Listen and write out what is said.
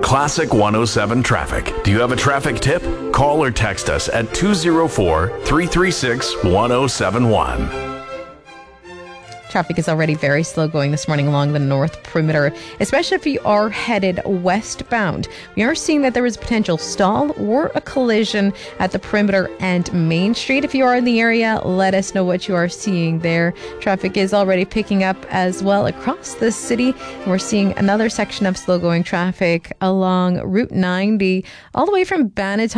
Classic 107 Traffic. Do you have a traffic tip? Call or text us at 204-336-1071. Traffic is already very slow going this morning along the North Perimeter, especially if you are headed westbound. We are seeing that there is a potential stall or a collision at the Perimeter and Main Street. If you are in the area, let us know what you are seeing there. Traffic is already picking up as well across the city. We're seeing another section of slow going traffic along Route 90 all the way from Bannatyne